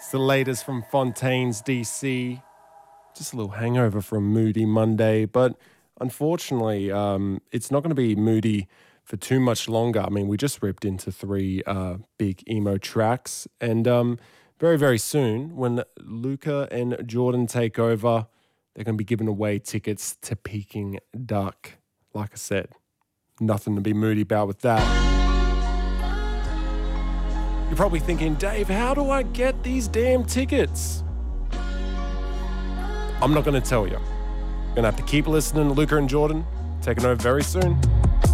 It's the latest from Fontaine's DC. Just a little hangover from Moody Monday, but unfortunately, it's not going to be moody for too much longer. I mean, we just ripped into 3 big emo tracks, and very, very soon, when Luca and Jordan take over, they're going to be giving away tickets to Peking Duck. Like I said, nothing to be moody about with that. You're probably thinking, Dave, how do I get these damn tickets? I'm not going to tell you. You're going to have to keep listening to Luca and Jordan, taking over very soon.